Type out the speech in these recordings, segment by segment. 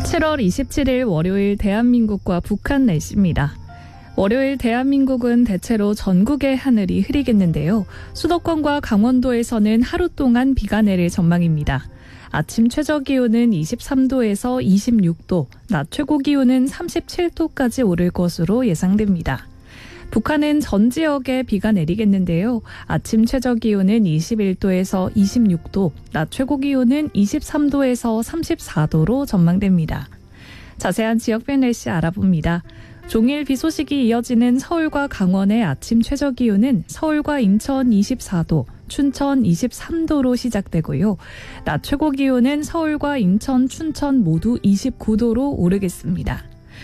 7월 27일 월요일 대한민국과 북한 날씨입니다. 월요일 대한민국은 대체로 전국의 하늘이 흐리겠는데요. 수도권과 강원도에서는 하루 동안 비가 내릴 전망입니다. 아침 최저기온은 23도에서 26도, 낮 최고기온은 37도까지 오를 것으로 예상됩니다. 북한은 전 지역에 비가 내리겠는데요. 아침 최저기온은 21도에서 26도, 낮 최고기온은 23도에서 34도로 전망됩니다. 자세한 지역별 날씨 알아봅니다. 종일 비 소식이 이어지는 서울과 강원의 아침 최저기온은 서울과 인천 24도, 춘천 23도로 시작되고요. 낮 최고기온은 서울과 인천, 춘천 모두 29도로 오르겠습니다.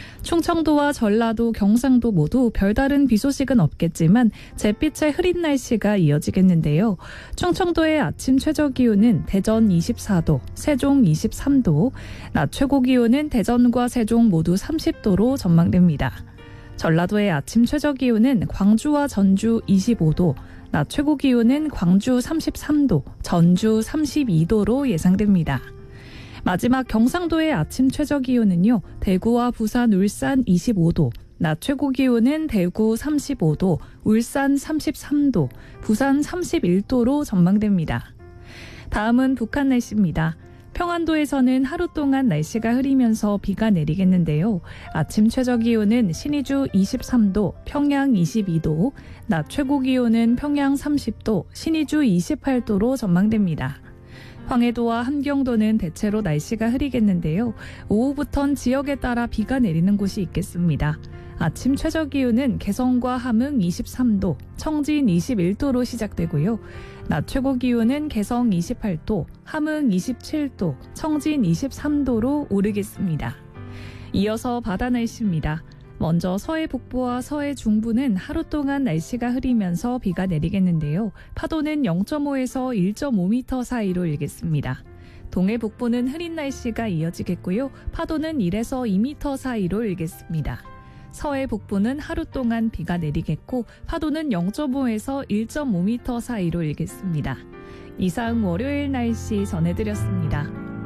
충청도와 전라도, 경상도 모두 별다른 비 소식은 없겠지만 잿빛의 흐린 날씨가 이어지겠는데요. 충청도의 아침 최저기온은 대전 24도, 세종 23도, 낮 최고기온은 대전과 세종 모두 30도로 전망됩니다. 전라도의 아침 최저기온은 광주와 전주 25도, 낮 최고기온은 광주 33도, 전주 32도로 예상됩니다. 마지막 경상도의 아침 최저기온은요. 대구와 부산, 울산 25도, 낮 최고기온은 대구 35도, 울산 33도, 부산 31도로 전망됩니다. 다음은 북한 날씨입니다. 평안도에서는 하루 동안 날씨가 흐리면서 비가 내리겠는데요. 아침 최저기온은 신의주 23도, 평양 22도, 낮 최고기온은 평양 30도, 신의주 28도로 전망됩니다. 황해도와 함경도는 대체로 날씨가 흐리겠는데요. 오후부턴 지역에 따라 비가 내리는 곳이 있겠습니다. 아침 최저기온은 개성과 함흥 23도, 청진 21도로 시작되고요. 낮 최고기온은 개성 28도, 함흥 27도, 청진 23도로 오르겠습니다. 이어서 바다 날씨입니다. 먼저 서해 북부와 서해 중부는 하루 동안 날씨가 흐리면서 비가 내리겠는데요. 파도는 0.5에서 1.5m 사이로 일겠습니다. 동해 북부는 흐린 날씨가 이어지겠고요. 파도는 1에서 2m 사이로 일겠습니다. 서해 북부는 하루 동안 비가 내리겠고 파도는 0.5에서 1.5m 사이로 일겠습니다. 이상 월요일 날씨 전해드렸습니다.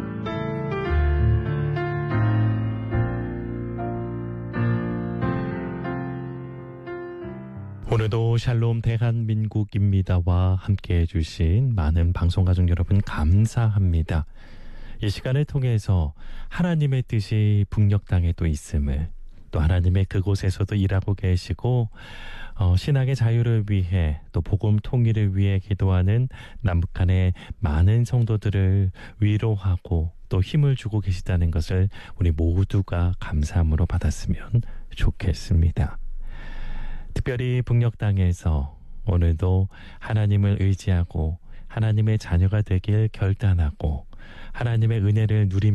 오늘도 샬롬 대한민국입니다와 함께해 주신 많은 방송가족 여러분 감사합니다. 이 시간을 통해서 하나님의 뜻이 북녘 땅에도 있음을, 또 하나님의 그곳에서도 일하고 계시고 신앙의 자유를 위해 또 복음 통일을 위해 기도하는 남북한의 많은 성도들을 위로하고 또 힘을 주고 계시다는 것을 우리 모두가 감사함으로 받았으면 좋겠습니다. 특별히 북녘 땅에서 오늘도 하나님을 의지하고 하나님의 자녀가 되길 결단하고 하나님의 은혜를 누리며